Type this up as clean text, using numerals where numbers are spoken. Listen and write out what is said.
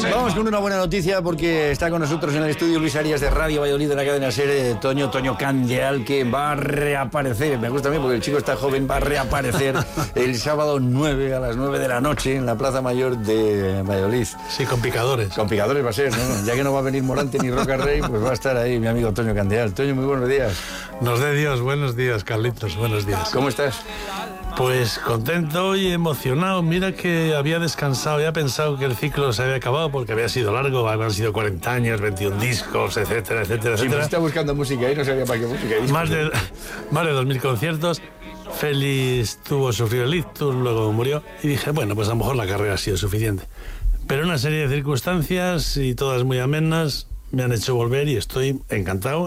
Vamos con una buena noticia porque está con nosotros en el estudio Luis Arias de Radio Valladolid de la cadena SER, Toño Candeal, que va a reaparecer. Me gusta a mí porque el chico está joven, va a reaparecer el sábado 9 a las 9 de la noche en la Plaza Mayor de Valladolid. Sí, con picadores. Con picadores va a ser, ¿no? Ya que no va a venir Morante ni Roca Rey, pues va a estar ahí mi amigo Toño Candeal. Toño, muy buenos días. Nos dé Dios, buenos días, Carlitos, buenos días. ¿Cómo estás? Pues contento y emocionado. Mira que había descansado, había pensado que el ciclo se había acabado porque había sido largo, habían sido 40 años, 21 discos, etcétera, etcétera, Sí, etcétera. pues está buscando música y no sabía para qué música. Más de 2.000 conciertos. Félix tuvo sufrido el ictus, luego murió y dije, bueno, pues a lo mejor la carrera ha sido suficiente. Pero una serie de circunstancias y todas muy amenas me han hecho volver y estoy encantado